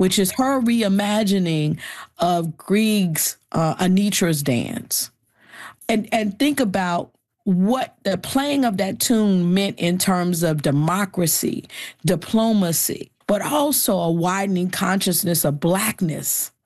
which is her reimagining of Grieg's Anitra's dance. And think about what the playing of that tune meant in terms of democracy, diplomacy, but also a widening consciousness of Blackness